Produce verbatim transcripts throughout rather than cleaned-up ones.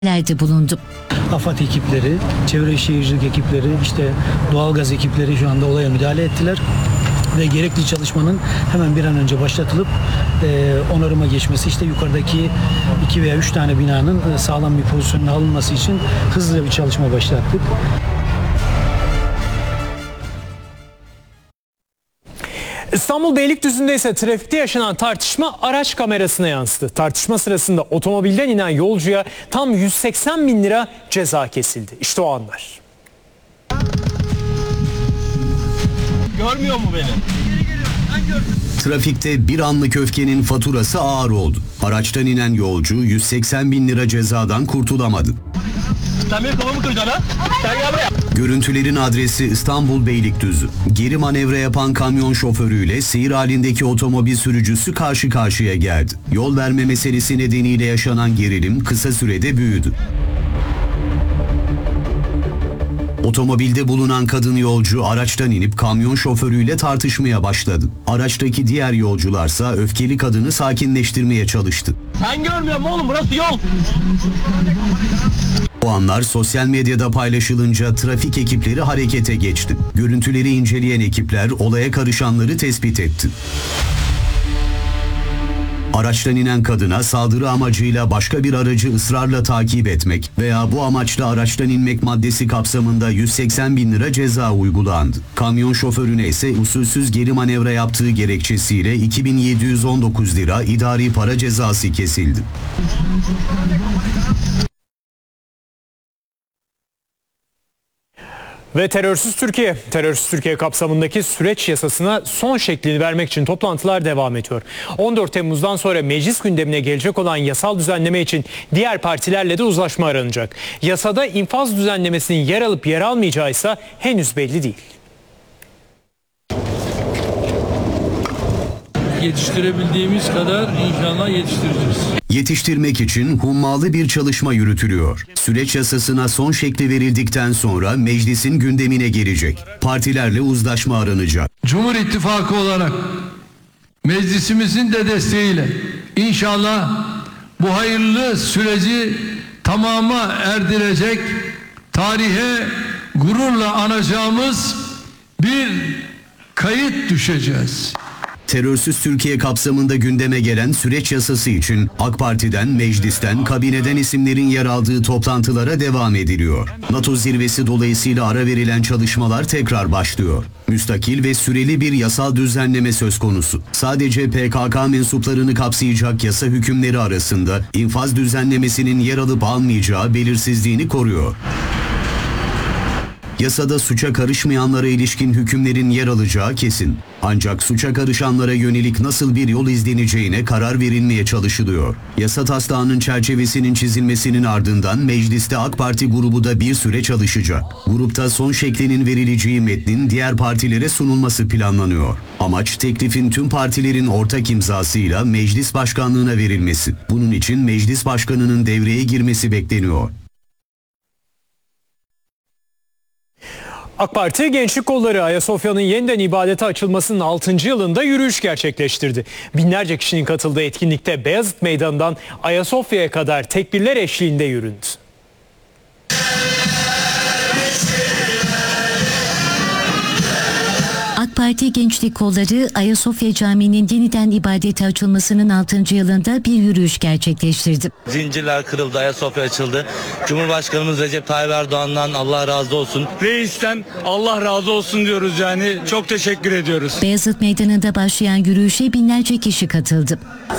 Nerede bulundu? AFAD ekipleri, çevre şehircilik ekipleri, işte doğalgaz ekipleri şu anda olaya müdahale ettiler ve gerekli çalışmanın hemen bir an önce başlatılıp e, onarıma geçmesi, işte yukarıdaki iki veya üç tane binanın e, sağlam bir pozisyonuna alınması için hızlı bir çalışma başlattık. İstanbul Beylikdüzü'nde ise trafikte yaşanan tartışma araç kamerasına yansıdı. Tartışma sırasında otomobilden inen yolcuya tam yüz seksen bin lira ceza kesildi. İşte o anlar. Görmüyor mu beni? Trafikte bir anlık öfkenin faturası ağır oldu. Araçtan inen yolcu yüz seksen bin lira cezadan kurtulamadı. Sen benim kafamı kıracaksın ha? Sen gel buraya. Görüntülerin adresi İstanbul Beylikdüzü. Geri manevra yapan kamyon şoförüyle seyir halindeki otomobil sürücüsü karşı karşıya geldi. Yol verme meselesi nedeniyle yaşanan gerilim kısa sürede büyüdü. Otomobilde bulunan kadın yolcu araçtan inip kamyon şoförüyle tartışmaya başladı. Araçtaki diğer yolcularsa öfkeli kadını sakinleştirmeye çalıştı. Sen görmüyor musun oğlum? Burası yol. O anlar sosyal medyada paylaşılınca trafik ekipleri harekete geçti. Görüntüleri inceleyen ekipler olaya karışanları tespit etti. Araçtan inen kadına saldırı amacıyla başka bir aracı ısrarla takip etmek veya bu amaçla araçtan inmek maddesi kapsamında yüz seksen bin lira ceza uygulandı. Kamyon şoförüne ise usulsüz geri manevra yaptığı gerekçesiyle iki bin yedi yüz on dokuz lira idari para cezası kesildi. Ve Terörsüz Türkiye, Terörsüz Türkiye kapsamındaki süreç yasasına son şeklini vermek için toplantılar devam ediyor. on dört Temmuz'dan sonra meclis gündemine gelecek olan yasal düzenleme için diğer partilerle de uzlaşma aranacak. Yasada infaz düzenlemesinin yer alıp yer almayacağı ise henüz belli değil. Yetiştirebildiğimiz kadar inşallah yetiştireceğiz. Yetiştirmek için hummalı bir çalışma yürütülüyor. Süreç yasasına son şekli verildikten sonra meclisin gündemine gelecek. Partilerle uzlaşma aranacak. Cumhur İttifakı olarak meclisimizin de desteğiyle inşallah bu hayırlı süreci tamama erdirecek, tarihe gururla anacağımız bir kayıt düşeceğiz. Terörsüz Türkiye kapsamında gündeme gelen süreç yasası için AK Parti'den, meclisten, kabineden isimlerin yer aldığı toplantılara devam ediliyor. NATO zirvesi dolayısıyla ara verilen çalışmalar tekrar başlıyor. Müstakil ve süreli bir yasal düzenleme söz konusu. Sadece P K K mensuplarını kapsayacak yasa hükümleri arasında infaz düzenlemesinin yer alıp almayacağı belirsizliğini koruyor. Yasada suça karışmayanlara ilişkin hükümlerin yer alacağı kesin. Ancak suça karışanlara yönelik nasıl bir yol izleneceğine karar verilmeye çalışılıyor. Yasa taslağının çerçevesinin çizilmesinin ardından mecliste AK Parti grubu da bir süre çalışacak. Grupta son şeklinin verileceği metnin diğer partilere sunulması planlanıyor. Amaç teklifin tüm partilerin ortak imzasıyla meclis başkanlığına verilmesi. Bunun için meclis başkanının devreye girmesi bekleniyor. AK Parti Gençlik Kolları Ayasofya'nın yeniden ibadete açılmasının altıncı yılında yürüyüş gerçekleştirdi. Binlerce kişinin katıldığı etkinlikte Beyazıt Meydanı'ndan Ayasofya'ya kadar tekbirler eşliğinde yüründü. AK Parti Gençlik Kolları Ayasofya Camii'nin yeniden ibadete açılmasının altıncı yılında bir yürüyüş gerçekleştirdi. Zincirler kırıldı, Ayasofya açıldı. Cumhurbaşkanımız Recep Tayyip Erdoğan'dan Allah razı olsun. Reisten Allah razı olsun diyoruz yani. Çok teşekkür ediyoruz. Beyazıt Meydanı'nda başlayan yürüyüşe binlerce kişi katıldı.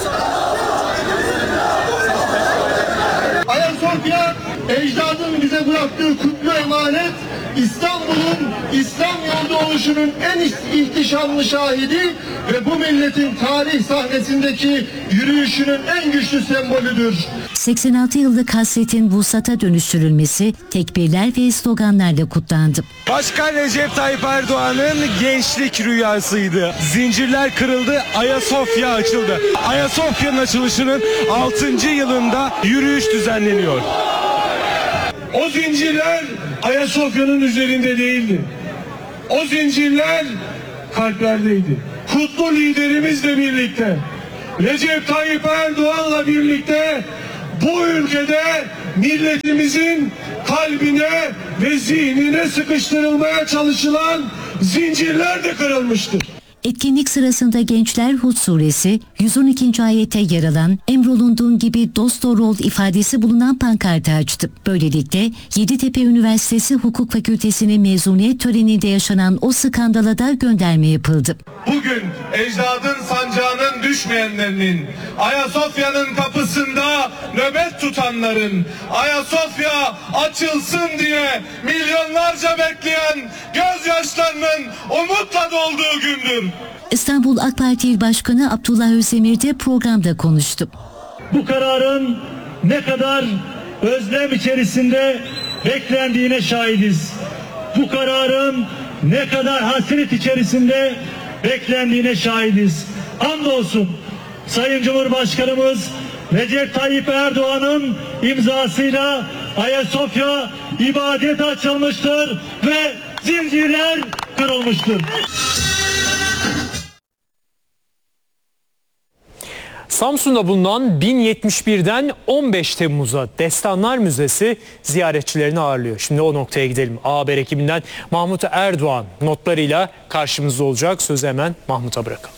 Ayasofya ecdadın bize bıraktığı kutlu emanet, İstanbul'un İslam yolda oluşunun en ihtişamlı şahidi ve bu milletin tarih sahnesindeki yürüyüşünün en güçlü sembolüdür. seksen altı yıllık hasretin vusata dönüştürülmesi tekbirler ve sloganlarla kutlandı. Başkan Recep Tayyip Erdoğan'ın gençlik rüyasıydı. Zincirler kırıldı, Ayasofya açıldı. Ayasofya'nın açılışının altıncı yılında yürüyüş düzenleniyor. O zincirler Ayasofya'nın üzerinde değildi. O zincirler kalplerdeydi. Kutlu liderimizle birlikte, Recep Tayyip Erdoğan'la birlikte bu ülkede milletimizin kalbine ve zihnine sıkıştırılmaya çalışılan zincirler de kırılmıştır. Etkinlik sırasında gençler Hud suresi yüz on ikinci ayette yer alan emrolunduğun gibi dosdoğru ol ifadesi bulunan pankartı açtı. Böylelikle Yeditepe Üniversitesi Hukuk Fakültesi'nin mezuniyet töreninde yaşanan o skandala da gönderme yapıldı. Bugün ecdadın sancağının düşmeyenlerinin, Ayasofya'nın kapısında nöbet tutanların, Ayasofya açılsın diye milyonlarca bekleyen gözyaşlarının umutla dolduğu gündür. İstanbul AK Parti İl Başkanı Abdullah Özdemir de programda konuştu. Bu kararın ne kadar özlem içerisinde beklendiğine şahidiz. Bu kararın ne kadar hasret içerisinde beklendiğine şahidiz. Andolsun Sayın Cumhurbaşkanımız Recep Tayyip Erdoğan'ın imzasıyla Ayasofya ibadet açılmıştır ve zincirler kırılmıştır. Samsun'da bulunan bin yetmiş birden on beş Temmuz'a Destanlar Müzesi ziyaretçilerini ağırlıyor. Şimdi o noktaya gidelim. A Haber ekibinden Mahmut Erdoğan notlarıyla karşımızda olacak. Sözü hemen Mahmut'a bırakalım.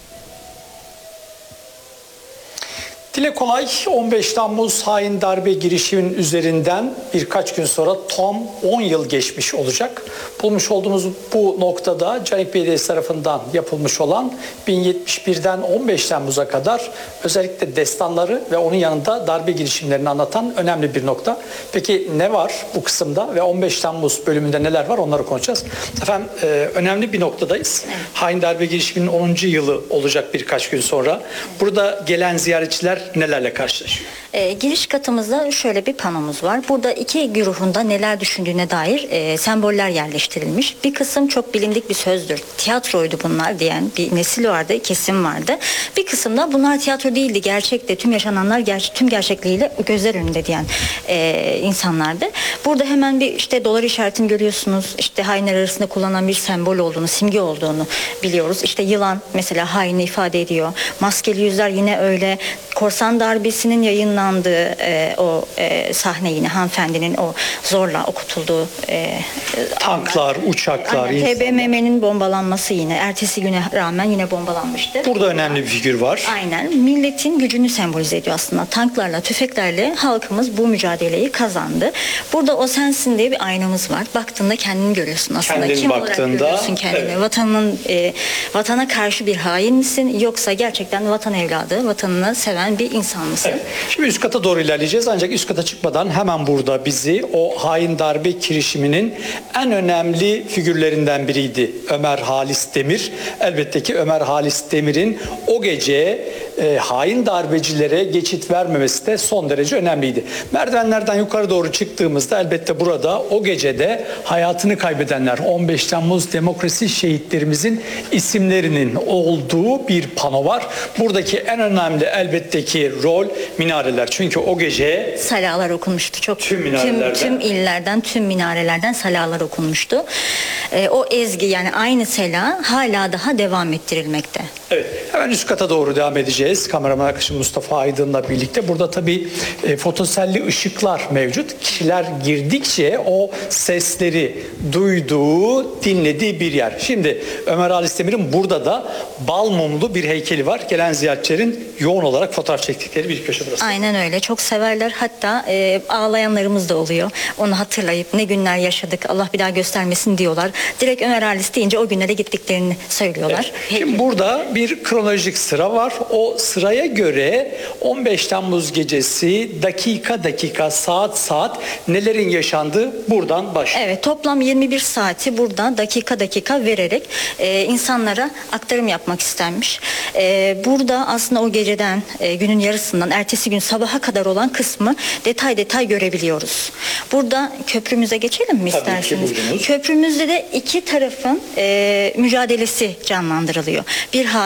Dile kolay on beş Temmuz hain darbe girişiminin üzerinden birkaç gün sonra tam on yıl geçmiş olacak. Bulmuş olduğumuz bu noktada Canik Belediyesi tarafından yapılmış olan bin yetmiş birden on beş Temmuz'a kadar özellikle destanları ve onun yanında darbe girişimlerini anlatan önemli bir nokta. Peki ne var bu kısımda ve on beş Temmuz bölümünde neler var onları konuşacağız. Efendim e, önemli bir noktadayız. Evet. Hain darbe girişiminin onuncu yılı olacak birkaç gün sonra. Burada gelen ziyaretçiler nelerle karşılaşıyor? E, giriş katımızda şöyle bir panomuz var. Burada iki güruhunda neler düşündüğüne dair e, semboller yerleştirilmiş. Bir kısım çok bilindik bir sözdür. Tiyatroydu bunlar diyen bir nesil vardı, kesim vardı. Bir kısımda bunlar tiyatro değildi, gerçekti. Tüm yaşananlar ger tüm gerçekliğiyle gözler önünde diyen e, insanlardı. Burada hemen bir işte dolar işaretini görüyorsunuz. İşte hainler arasında kullanılan bir sembol olduğunu, simge olduğunu biliyoruz. İşte yılan mesela haini ifade ediyor. Maskeli yüzler yine öyle. Korsan darbesinin yayınlandığı e, o e, sahne yine hanımefendinin o zorla okutulduğu e, tanklar, anlar. uçaklar. T B M M'nin bombalanması yine ertesi güne rağmen yine bombalanmıştı. Burada önemli bir figür var. Aynen. Milletin gücünü sembolize ediyor aslında. Tanklarla, tüfeklerle halkımız bu mücadeleyi kazandı. Burada o sensin diye bir aynamız var. Baktığında kendini görüyorsun aslında. Kendin Kim baktığında, olarak görüyorsun kendini? Evet. Vatanın e, vatana karşı bir hain misin yoksa gerçekten vatan evladı, vatanını seven bir insan mısın? Evet. Şimdi üst kata doğru ilerleyeceğiz ancak üst kata çıkmadan hemen burada bizi o hain darbe girişiminin en önemli figürlerinden biriydi Ömer Halis Demir. Elbette ki Ömer Halis Demir'in o gece e, hain darbecilere geçit vermemesi de son derece önemliydi. Merdivenlerden yukarı doğru çıktığımızda elbette burada o gecede hayatını kaybedenler on beş Temmuz demokrasi şehitlerimizin isimlerinin olduğu bir pano var. Buradaki en önemli elbette ki rol minareler. Çünkü o gece salalar okunmuştu. Çok tüm minarelerden, tüm, tüm illerden, tüm minarelerden salalar okunmuştu. Ee, o ezgi yani aynı sela hala daha devam ettirilmekte. Evet. Hemen üst kata doğru devam edeceğiz. Kameraman arkadaşım Mustafa Aydın'la birlikte. Burada tabii e, fotoselli ışıklar mevcut. Kişiler girdikçe o sesleri duyduğu, dinlediği bir yer. Şimdi Ömer Halis Demir'in burada da bal mumlu bir heykeli var. Gelen ziyaretçilerin yoğun olarak fotoğraf çektikleri bir köşe burası. Aynen öyle. Çok severler. Hatta e, ağlayanlarımız da oluyor. Onu hatırlayıp ne günler yaşadık, Allah bir daha göstermesin diyorlar. Direkt Ömer Halis deyince o günlere gittiklerini söylüyorlar. Evet. Şimdi burada bir kronolojik sıra var. O sıraya göre on beş Temmuz gecesi dakika dakika, saat saat nelerin yaşandığı buradan başlıyor. Evet, toplam yirmi bir saati burada dakika dakika vererek e, insanlara aktarım yapmak istenmiş. E, burada aslında o geceden e, günün yarısından ertesi gün sabaha kadar olan kısmı detay detay görebiliyoruz. Burada köprümüze geçelim mi Tabii isterseniz? Ki, köprümüzde de iki tarafın e, mücadelesi canlandırılıyor. Bir hainler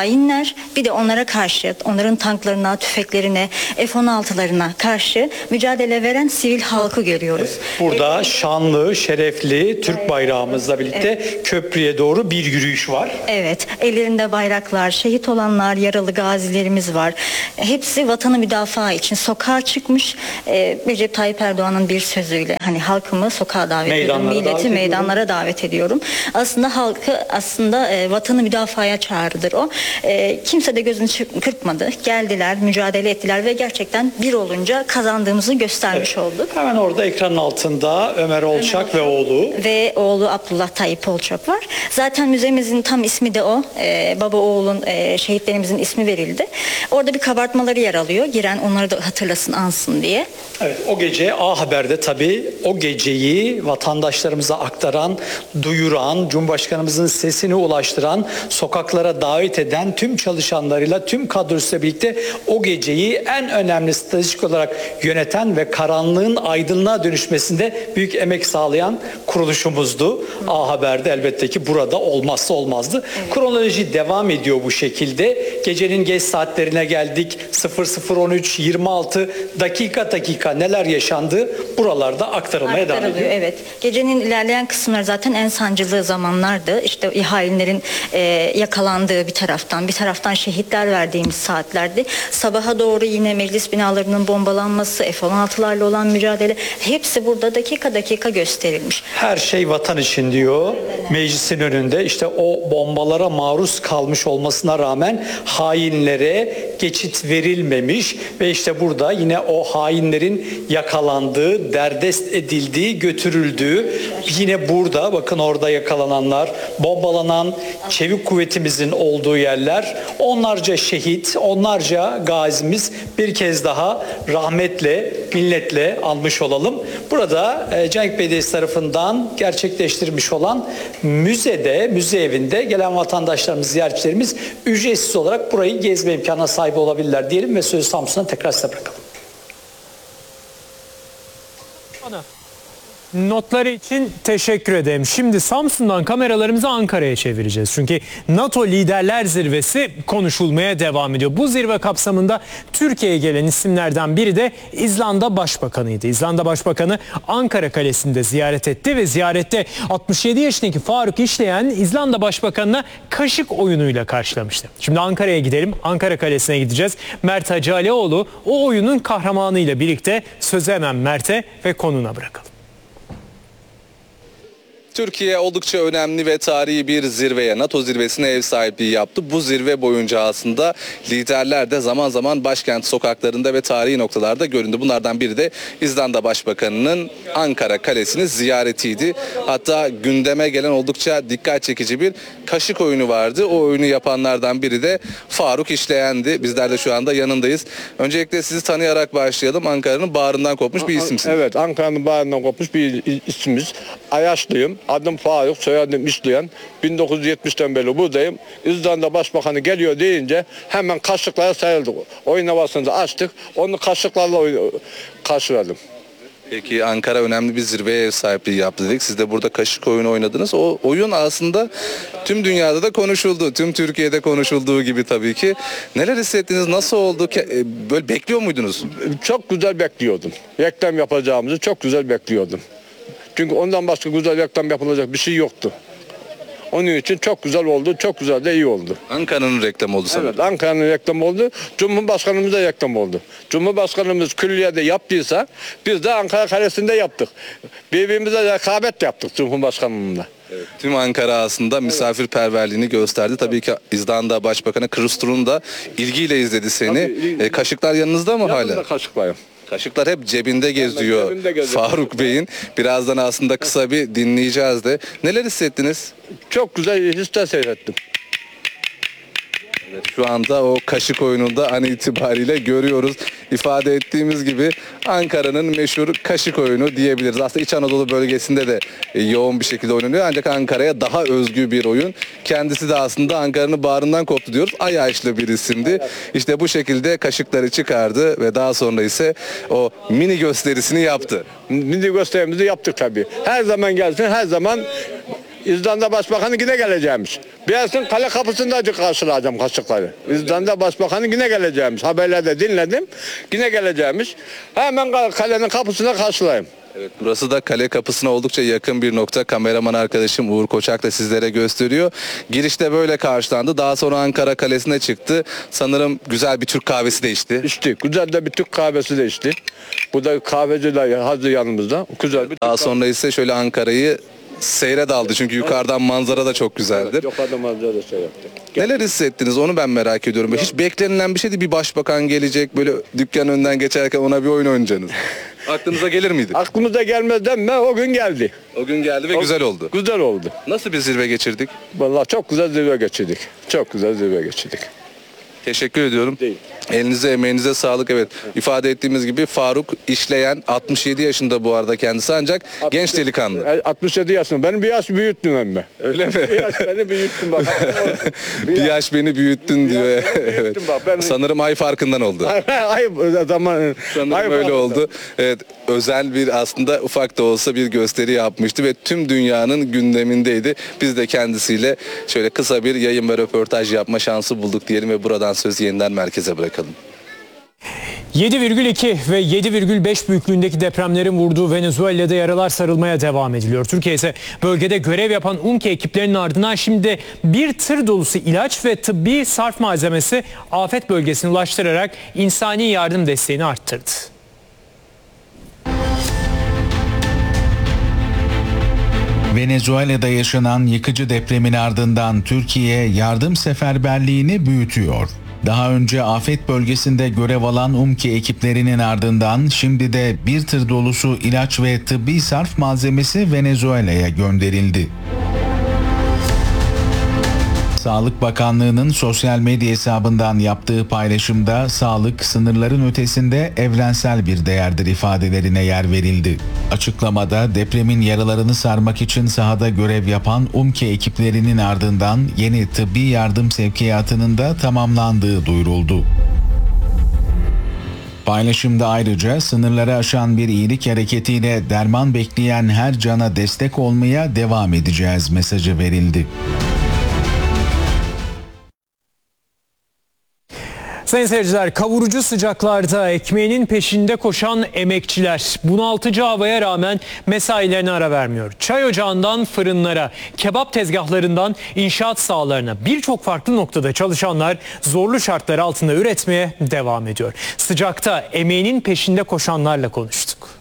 var. Bir de onlara karşı, onların tanklarına, tüfeklerine, F on altılarına karşı mücadele veren sivil halkı görüyoruz. Burada şanlı, şerefli Türk bayrağımızla birlikte Evet. köprüye doğru bir yürüyüş var. Evet, ellerinde bayraklar, şehit olanlar, yaralı gazilerimiz var. Hepsi vatanı müdafaa için sokağa çıkmış. Ee, Recep Tayyip Erdoğan'ın bir sözüyle hani halkımı sokağa davet ediyorum, Meydanlara milleti davet meydanlara davet ediyorum. Aslında halkı aslında e, vatanı müdafaya çağrıdır o. E, kimse de gözünü çı- kırpmadı. Geldiler, mücadele ettiler ve gerçekten bir olunca kazandığımızı göstermiş olduk. Hemen orada ekranın altında Ömer Olçak ve oğlu. Ve oğlu Abdullah Tayyip Olçak var. Zaten müzemizin tam ismi de o. Ee, baba oğulun e, şehitlerimizin ismi verildi. Orada bir kabartmaları yer alıyor. Giren onları da hatırlasın, ansın diye. Evet, o gece A Haber'de tabii o geceyi vatandaşlarımıza aktaran, duyuran, Cumhurbaşkanımızın sesini ulaştıran, sokaklara davet eden tüm çalışanlarıyla, tüm kadrosuyla birlikte o geceyi en önemli stratejik olarak yöneten ve karanlığın aydınlığa dönüşmesinde büyük emek sağlayan kuruluşumuzdu. A Haber'de elbette ki burada olmazsa olmazdı. Evet. Kronoloji devam ediyor bu şekilde. Gecenin geç saatlerine geldik. sıfır sıfır on üç yirmi altı dakika dakika neler yaşandı buralarda aktarılmaya devam ediyor. Evet. Gecenin ilerleyen kısımları zaten en sancılı zamanlardı. İşte hainlerin e, yakalandığı bir taraftan, bir taraftan şehitler verdiğimiz saatlerdi. Sabaha doğru yine meclis binalarının bombalanması, F on altılarla olan mücadele, hepsi burada dakika dakika gösterilmiş. Her şey vatan için diyor. Meclisin önünde işte o bombalara maruz kalmış olmasına rağmen hainlere geçit verilmemiş ve işte burada yine o hainlerin yakalandığı, derdest edildiği, götürüldüğü, yine burada bakın orada yakalananlar, bombalanan çevik kuvvetimizin olduğu yerler, onlarca şehit, onlarca gazimiz bir kez daha rahmetle, minnetle almış olalım. Burada e, Canik Belediyesi tarafından gerçekleştirilmiş olan müzede, müze evinde gelen vatandaşlarımız, ziyaretçilerimiz ücretsiz olarak burayı gezme imkanına sahip olabilirler diyelim ve sözü Samsun'a tekrar size bırakalım. Ana. Notları için teşekkür ederim. Şimdi Samsun'dan kameralarımızı Ankara'ya çevireceğiz. Çünkü NATO Liderler Zirvesi konuşulmaya devam ediyor. Bu zirve kapsamında Türkiye'ye gelen isimlerden biri de İzlanda Başbakanı'ydı. İzlanda Başbakanı Ankara Kalesi'nde ziyaret etti ve ziyarette altmış yedi yaşındaki Faruk İşleyen İzlanda Başbakanı'na kaşık oyunuyla karşılamıştı. Şimdi Ankara'ya gidelim. Ankara Kalesi'ne gideceğiz. Mert Hacı Alioğlu o oyunun kahramanıyla birlikte sözü hemen Mert'e ve konuna bırakalım. Türkiye oldukça önemli ve tarihi bir zirveye, NATO zirvesine ev sahipliği yaptı. Bu zirve boyunca aslında liderler de zaman zaman başkent sokaklarında ve tarihi noktalarda göründü. Bunlardan biri de İzlanda Başbakanı'nın Ankara Kalesi'ni ziyaretiydi. Hatta gündeme gelen oldukça dikkat çekici bir kaşık oyunu vardı. O oyunu yapanlardan biri de Faruk İşleyen'di. Bizler de şu anda yanındayız. Öncelikle sizi tanıyarak başlayalım. Ankara'nın bağrından kopmuş bir isimsiniz. Evet, Ankara'nın bağrından kopmuş bir ismimiz. Ayaşlıyım. Adım Faruk, soyadım İşleyen. bin dokuz yüz yetmişten beri buradayım. İzlanda Başbakanı geliyor deyince hemen kaşıklara sarıldık. Oyun havasını açtık. Onu kaşıklarla karşıladım. Peki Ankara önemli bir zirveye ev sahipliği yaptı dedik. Siz de burada kaşık oyunu oynadınız. O oyun aslında tüm dünyada da konuşuldu. Tüm Türkiye'de konuşulduğu gibi tabii ki. Neler hissettiniz? Nasıl oldu? Böyle bekliyor muydunuz? Çok güzel bekliyordum. Reklam yapacağımızı çok güzel bekliyordum. Çünkü ondan başka güzel reklam yapılacak bir şey yoktu. Onun için çok güzel oldu, çok güzel de iyi oldu. Ankara'nın reklamı oldu sanırım. Evet, Ankara'nın reklamı oldu. Cumhurbaşkanımız da reklam oldu. Cumhurbaşkanımız külliyede yaptıysa biz de Ankara Kalesi'nde yaptık. Birbirimize rekabet yaptık Cumhurbaşkanımızla. Evet, tüm Ankara aslında misafirperverliğini gösterdi. Tabii ki İzlanda Başbakanı Kristrun da ilgiyle izledi seni. E, kaşıklar yanınızda mı hala? Yanımda kaşıklarım. Kaşıklar hep cebinde geziyor cebinde Faruk Bey'in. Birazdan aslında kısa bir dinleyeceğiz de. Neler hissettiniz? Çok güzel hisler seyrettim. Evet, şu anda o kaşık oyununda an itibariyle görüyoruz. İfade ettiğimiz gibi Ankara'nın meşhur kaşık oyunu diyebiliriz. Aslında İç Anadolu bölgesinde de yoğun bir şekilde oynanıyor. Ancak Ankara'ya daha özgü bir oyun. Kendisi de aslında Ankara'nın bağrından koptu diyoruz. Ayaşlı bir isimdi. İşte bu şekilde kaşıkları çıkardı ve daha sonra ise o mini gösterisini yaptı. Mini gösterimizi yaptık tabii. Her zaman gelsin, her zaman İzlanda Başbakanı yine geleceğimiz. Birazdan kale kapısında karşılayacağım kaşıkları. İzlanda Başbakanı yine geleceğimiz. Haberlerde dinledim. Yine geleceğimiz. Hemen kalenin kapısına karşılayayım. Evet, burası da kale kapısına oldukça yakın bir nokta. Kameraman arkadaşım Uğur Koçak da sizlere gösteriyor. Girişte böyle karşılandı. Daha sonra Ankara Kalesi'ne çıktı. Sanırım güzel bir Türk kahvesi de içti. İçti. Güzel de bir Türk kahvesi de içti. Bu da kahveci de hazır yanımızda. Güzel bir Daha sonra ise şöyle Ankara'yı seyre daldı. Çünkü yukarıdan manzara da çok güzeldir. Evet, yukarıdan manzara şey yaptık. Neler hissettiniz onu ben merak ediyorum. Hiç beklenilen bir şeydi, bir başbakan gelecek böyle dükkan önünden geçerken ona bir oyun oynayacaksınız. Aklınıza gelir miydi? Aklımıza gelmezden mi o gün geldi. O gün geldi ve o, güzel oldu. Güzel oldu. Nasıl bir zirve geçirdik? Vallahi çok güzel zirve geçirdik. Çok güzel zirve geçirdik. Teşekkür ediyorum. Değil. Elinize emeğinize sağlık. Evet, ifade ettiğimiz gibi Faruk işleyen, altmış yedi yaşında bu arada kendisi, ancak altmış, genç delikanlı. altmış yedi yaşında. Benim bir yaş büyüttün emme. Öyle mi? Bir yaş beni büyüttün bak. bir, bir yaş beni büyüttün diyor. Evet. Bak, ben... Sanırım ay farkından oldu. ay zaman Sanırım ay öyle oldu. Evet, özel bir, aslında ufak da olsa bir gösteri yapmıştı ve tüm dünyanın gündemindeydi. Biz de kendisiyle şöyle kısa bir yayın ve röportaj yapma şansı bulduk diyelim ve buradan sözü yeniden merkeze bırakalım. yedi virgül iki ve yedi virgül beş büyüklüğündeki depremlerin vurduğu Venezuela'da yaralar sarılmaya devam ediliyor. Türkiye ise bölgede görev yapan UMKE ekiplerinin ardından şimdi bir tır dolusu ilaç ve tıbbi sarf malzemesi afet bölgesine ulaştırarak insani yardım desteğini arttırdı. Venezuela'da yaşanan yıkıcı depremin ardından Türkiye yardım seferberliğini büyütüyor. Daha önce afet bölgesinde görev alan UMKE ekiplerinin ardından şimdi de bir tır dolusu ilaç ve tıbbi sarf malzemesi Venezuela'ya gönderildi. Sağlık Bakanlığı'nın sosyal medya hesabından yaptığı paylaşımda sağlık sınırların ötesinde evrensel bir değerdir ifadelerine yer verildi. Açıklamada depremin yaralarını sarmak için sahada görev yapan UMKE ekiplerinin ardından yeni tıbbi yardım sevkiyatının da tamamlandığı duyuruldu. Paylaşımda ayrıca sınırları aşan bir iyilik hareketiyle derman bekleyen her cana destek olmaya devam edeceğiz mesajı verildi. Sayın seyirciler, kavurucu sıcaklarda ekmeğinin peşinde koşan emekçiler bunaltıcı havaya rağmen mesailerine ara vermiyor. Çay ocağından fırınlara, kebap tezgahlarından inşaat sahalarına birçok farklı noktada çalışanlar zorlu şartlar altında üretmeye devam ediyor. Sıcakta emeğinin peşinde koşanlarla konuştuk.